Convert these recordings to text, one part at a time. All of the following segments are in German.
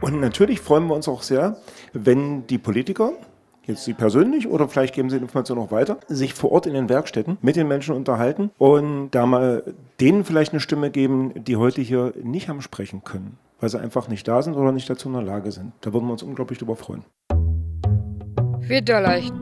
Und natürlich freuen wir uns auch sehr, wenn die Politiker, jetzt Sie persönlich oder vielleicht geben Sie die Information auch weiter, sich vor Ort in den Werkstätten mit den Menschen unterhalten und da mal denen vielleicht eine Stimme geben, die heute hier nicht haben sprechen können, weil sie einfach nicht da sind oder nicht dazu in der Lage sind. Da würden wir uns unglaublich drüber freuen. Federleicht.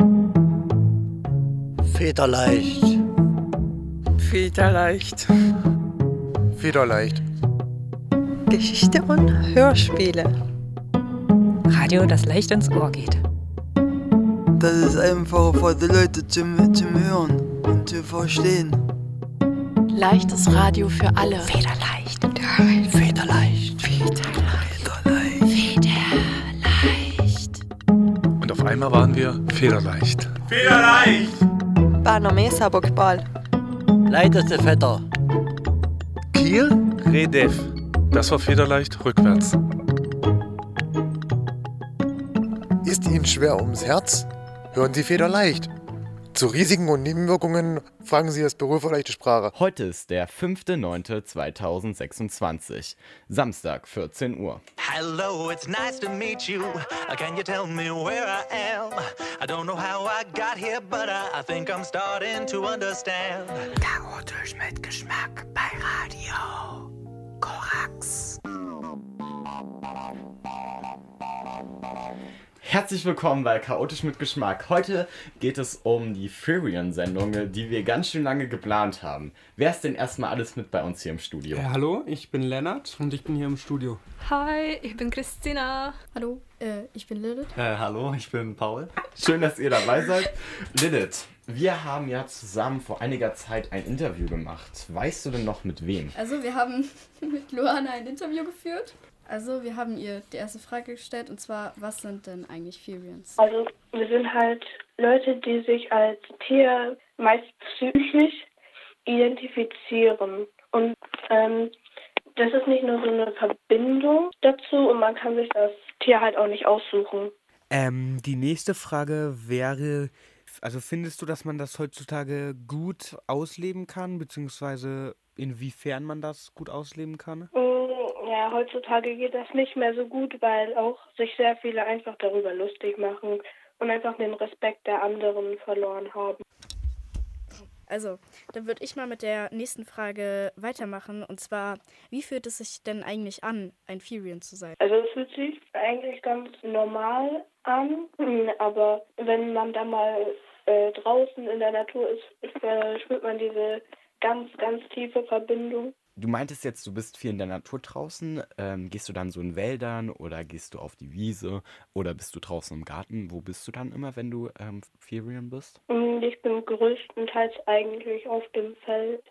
Federleicht. Federleicht. Federleicht. Geschichte und Hörspiele. Radio, das leicht ins Ohr geht. Das ist einfacher für die Leute zum Hören und zu verstehen. Leichtes Radio für alle. Federleicht. Federleicht. Federleicht. Und auf einmal waren wir federleicht. Federleicht! Barnome Sabokbal. Leiteste Vetter. Kiel, Redef. Das war federleicht rückwärts. Ist Ihnen schwer ums Herz? Hören Sie Federleicht. Zu Risiken und Nebenwirkungen fragen Sie das Büro für leichte Sprache. Heute ist der 5.9.2026, Samstag, 14 Uhr. Hello, it's nice to meet you. Can you tell me where I am? I don't know how I got here, but I think I'm starting to understand. Chaotisch mit Geschmack bei Radio Korax. Herzlich willkommen bei Chaotisch mit Geschmack. Heute geht es um die Ferian-Sendung, die wir ganz schön lange geplant haben. Wer ist denn erstmal alles mit bei uns hier im Studio? Hallo, ich bin Lennart und ich bin hier im Studio. Hi, ich bin Christina. Hallo, ich bin Lilith. Hallo, ich bin Paul. Schön, dass ihr dabei seid. Lilith, wir haben ja zusammen vor einiger Zeit ein Interview gemacht. Weißt du denn noch mit wem? Also wir haben mit Luana ein Interview geführt. Also wir haben ihr die erste Frage gestellt, und zwar, was sind denn eigentlich Ferians? Also wir sind halt Leute, die sich als Tier meist psychisch identifizieren. Und das ist nicht nur so eine Verbindung dazu und man kann sich das Tier halt auch nicht aussuchen. Die nächste Frage wäre, also findest du, dass man das heutzutage gut ausleben kann, beziehungsweise inwiefern man das gut ausleben kann? Ja, heutzutage geht das nicht mehr so gut, weil auch sich sehr viele einfach darüber lustig machen und einfach den Respekt der anderen verloren haben. Also, dann würde ich mal mit der nächsten Frage weitermachen, und zwar, wie fühlt es sich denn eigentlich an, ein Ferian zu sein? Also es fühlt sich eigentlich ganz normal an, aber wenn man da mal draußen in der Natur ist, spürt man diese ganz, ganz tiefe Verbindung. Du meintest jetzt, du bist viel in der Natur draußen. Gehst du dann so in Wäldern oder gehst du auf die Wiese oder bist du draußen im Garten? Wo bist du dann immer, wenn du Ferian bist? Ich bin größtenteils eigentlich auf dem Feld.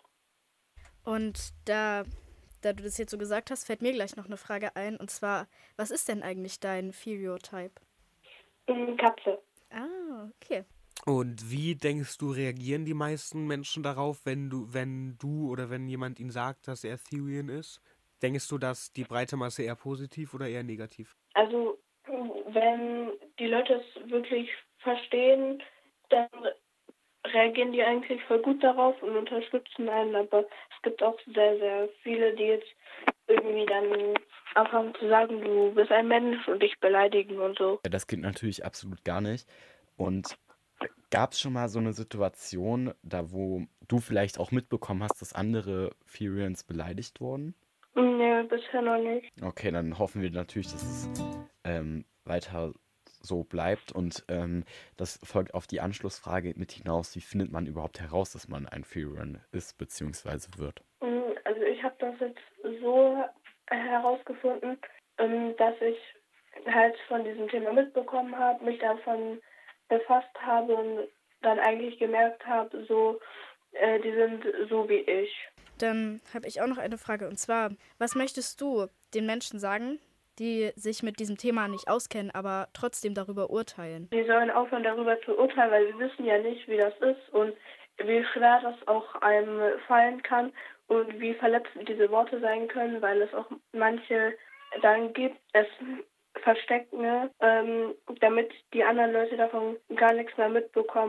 Und da du das jetzt so gesagt hast, fällt mir gleich noch eine Frage ein. Und zwar, was ist denn eigentlich dein Feriotype? Katze. Ah, okay. Und wie denkst du, reagieren die meisten Menschen darauf, wenn du oder wenn jemand ihnen sagt, dass er Ferian ist? Denkst du, dass die breite Masse eher positiv oder eher negativ? Also, wenn die Leute es wirklich verstehen, dann reagieren die eigentlich voll gut darauf und unterstützen einen. Aber es gibt auch sehr, sehr viele, die jetzt irgendwie dann anfangen zu sagen, du bist ein Mensch und dich beleidigen und so. Das geht natürlich absolut gar nicht. Und gab es schon mal so eine Situation, da wo du vielleicht auch mitbekommen hast, dass andere Ferians beleidigt wurden? Nee, bisher noch nicht. Okay, dann hoffen wir natürlich, dass es weiter so bleibt. Und das folgt auf die Anschlussfrage mit hinaus, wie findet man überhaupt heraus, dass man ein Ferian ist bzw. wird? Also ich habe das jetzt so herausgefunden, dass ich halt von diesem Thema mitbekommen habe, mich davon befasst habe und dann eigentlich gemerkt habe, so, die sind so wie ich. Dann habe ich auch noch eine Frage, und zwar, was möchtest du den Menschen sagen, die sich mit diesem Thema nicht auskennen, aber trotzdem darüber urteilen? Die sollen aufhören, darüber zu urteilen, weil sie wissen ja nicht, wie das ist und wie schwer das auch einem fallen kann und wie verletzend diese Worte sein können, weil es auch manche dann gibt, es versteckt, damit die anderen Leute davon gar nichts mehr mitbekommen.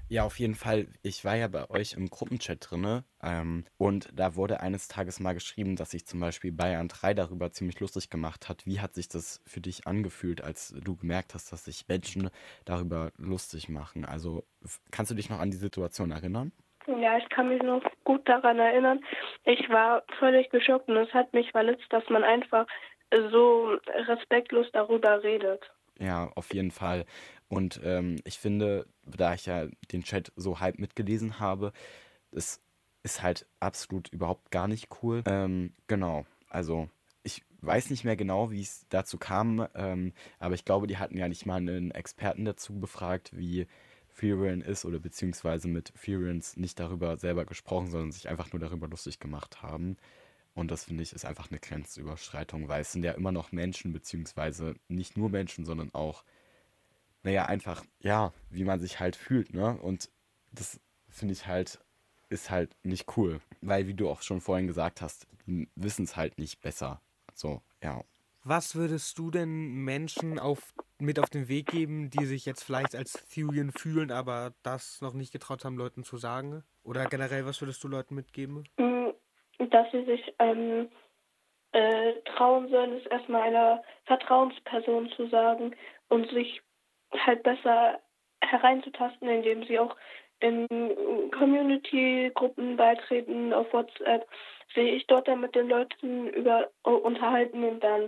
Ja, auf jeden Fall. Ich war ja bei euch im Gruppenchat drinne und da wurde eines Tages mal geschrieben, dass sich zum Beispiel Bayern 3 darüber ziemlich lustig gemacht hat. Wie hat sich das für dich angefühlt, als du gemerkt hast, dass sich Menschen darüber lustig machen? Also kannst du dich noch an die Situation erinnern? Ja, ich kann mich noch gut daran erinnern. Ich war völlig geschockt und es hat mich verletzt, dass man einfach so respektlos darüber redet. Ja, auf jeden Fall. Und ich finde, da ich ja den Chat so halb mitgelesen habe, es ist halt absolut überhaupt gar nicht cool. Genau, also ich weiß nicht mehr genau, wie es dazu kam, aber ich glaube, die hatten ja nicht mal einen Experten dazu befragt, wie Furion ist oder beziehungsweise mit Furions nicht darüber selber gesprochen, sondern sich einfach nur darüber lustig gemacht haben. Und das finde ich ist einfach eine Grenzüberschreitung, weil es sind ja immer noch Menschen, beziehungsweise nicht nur Menschen, sondern auch, naja, einfach, ja, wie man sich halt fühlt, ne? Und das finde ich halt, ist halt nicht cool. Weil, wie du auch schon vorhin gesagt hast, die wissen es halt nicht besser. So, ja. Was würdest du denn Menschen mit auf den Weg geben, die sich jetzt vielleicht als Thurian fühlen, aber das noch nicht getraut haben, Leuten zu sagen? Oder generell, was würdest du Leuten mitgeben? Dass sie sich trauen sollen, es erstmal einer Vertrauensperson zu sagen und sich halt besser hereinzutasten, indem sie auch in Community-Gruppen beitreten, auf WhatsApp, sich dort dann mit den Leuten unterhalten und dann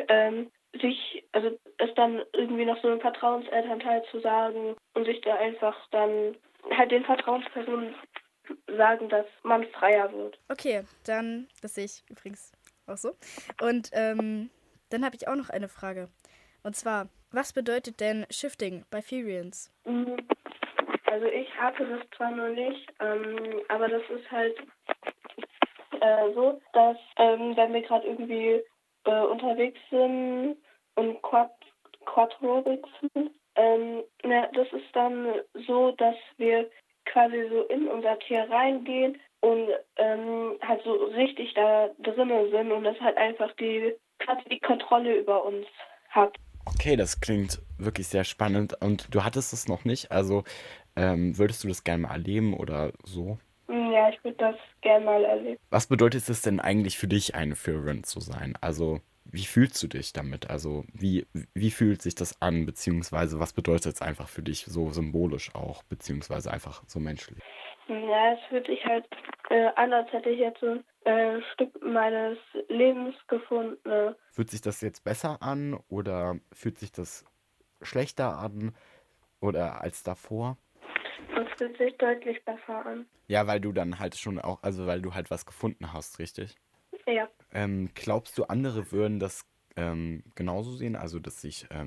es dann irgendwie noch so einen Vertrauenselternteil zu sagen und sich da einfach dann halt den Vertrauenspersonen sagen, dass man freier wird. Okay, dann, das sehe ich übrigens auch so. Und dann habe ich auch noch eine Frage. Und zwar, was bedeutet denn Shifting bei Furions? Also ich hatte das zwar noch nicht, aber das ist halt so, dass wenn wir gerade irgendwie unterwegs sind und Quadrorik sind, das ist dann so, dass wir quasi so in unser Tier reingehen und halt so richtig da drinnen sind und das halt einfach die Kontrolle über uns hat. Okay, das klingt wirklich sehr spannend. Und du hattest es noch nicht, also würdest du das gerne mal erleben oder so? Ja, ich würde das gerne mal erleben. Was bedeutet es denn eigentlich für dich, eine Führerin zu sein? Also, wie fühlst du dich damit? Also, wie fühlt sich das an, beziehungsweise was bedeutet es einfach für dich so symbolisch auch, beziehungsweise einfach so menschlich? Ja, es fühlt sich halt an, als hätte ich jetzt so ein Stück meines Lebens gefunden. Fühlt sich das jetzt besser an oder fühlt sich das schlechter an oder als davor? Das fühlt sich deutlich besser an. Ja, weil du dann halt schon auch, also weil du halt was gefunden hast, richtig? Ja. Glaubst du, andere würden das genauso sehen? Also, dass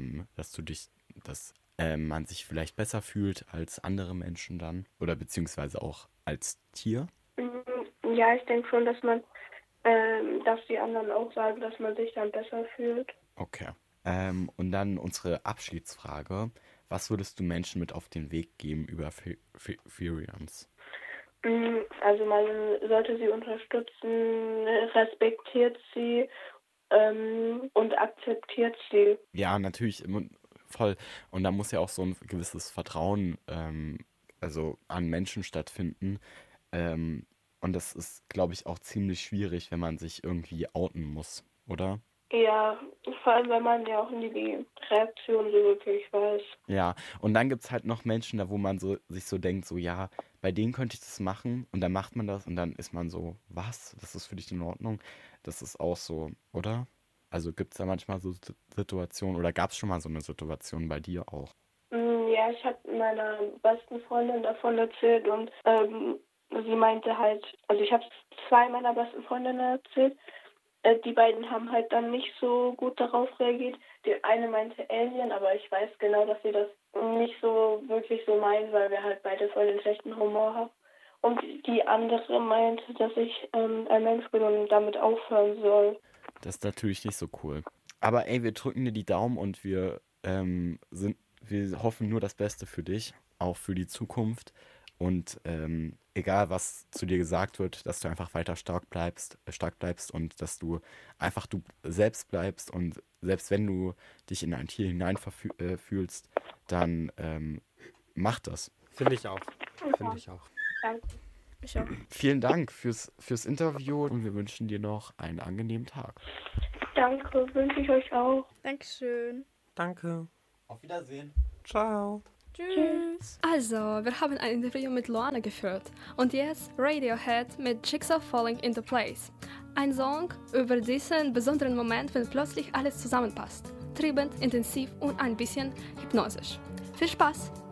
man sich vielleicht besser fühlt als andere Menschen dann? Oder beziehungsweise auch als Tier? Ja, ich denke schon, dass die anderen auch sagen, dass man sich dann besser fühlt. Okay. Und dann unsere Abschiedsfrage. Was würdest du Menschen mit auf den Weg geben über Furions? Also man sollte sie unterstützen, respektiert sie und akzeptiert sie. Ja, natürlich, voll. Und da muss ja auch so ein gewisses Vertrauen also an Menschen stattfinden. Und das ist, glaube ich, auch ziemlich schwierig, wenn man sich irgendwie outen muss, oder? Ja, vor allem, wenn man ja auch nie die Reaktion so wirklich weiß. Ja, und dann gibt es halt noch Menschen, da wo man sich so denkt, so ja, bei denen könnte ich das machen und dann macht man das und dann ist man so, was? Das ist für dich in Ordnung? Das ist auch so, oder? Also gibt es da manchmal so Situationen oder gab es schon mal so eine Situation bei dir auch? Ja, ich habe meiner besten Freundin davon erzählt und sie meinte halt, also ich habe es 2 meiner besten Freundinnen erzählt. Die beiden haben halt dann nicht so gut darauf reagiert. Die eine meinte Alien, aber ich weiß genau, dass sie das nicht so wirklich so meinen, weil wir halt beide voll den schlechten Humor haben. Und die andere meinte, dass ich ein Mensch bin und damit aufhören soll. Das ist natürlich nicht so cool. Aber ey, wir drücken dir die Daumen und wir hoffen nur das Beste für dich, auch für die Zukunft. Und egal, was zu dir gesagt wird, dass du einfach weiter stark bleibst und dass du einfach du selbst bleibst. Und selbst wenn du dich in ein Tier hineinfühlst, dann mach das. Finde ich auch. Finde ich auch. Danke. Ich auch. Vielen Dank fürs Interview und wir wünschen dir noch einen angenehmen Tag. Danke, wünsche ich euch auch. Dankeschön. Danke. Auf Wiedersehen. Ciao. Tschüss. Also, wir haben ein Interview mit Loana geführt. Und jetzt Radiohead mit Jigsaw Falling into Place. Ein Song über diesen besonderen Moment, wenn plötzlich alles zusammenpasst. Triebend, intensiv und ein bisschen hypnotisch. Viel Spaß!